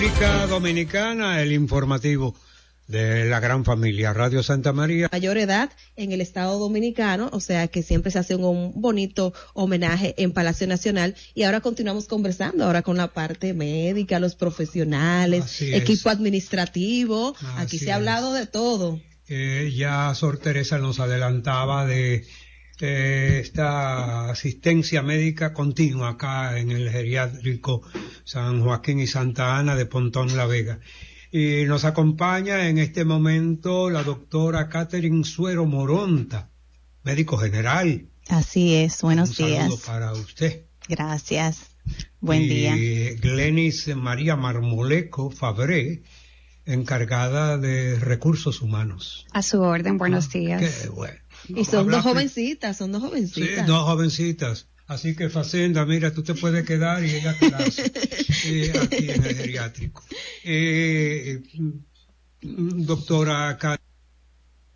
República Dominicana, el informativo de la gran familia Radio Santa María. Mayor edad en el Estado Dominicano, o sea que siempre se hace un bonito homenaje en Palacio Nacional, y ahora continuamos conversando ahora con la parte médica, los profesionales, equipo administrativo. Aquí se ha hablado de todo. Ya Sor Teresa nos adelantaba de esta asistencia médica continua acá en el geriátrico San Joaquín y Santa Ana de Pontón La Vega. Y nos acompaña en este momento la doctora Catherine Suero Moronta, médico general. Así es, buenos días. Un saludo para usted. Gracias, buen día. Y Glenis María Marmoleco Fabré, encargada de recursos humanos. A su orden, buenos días. Qué bueno. Y son dos jovencitas. Sí, dos jovencitas. Así que Facenda, mira, tú te puedes quedar y ella quedarse aquí en el geriátrico. Doctora K,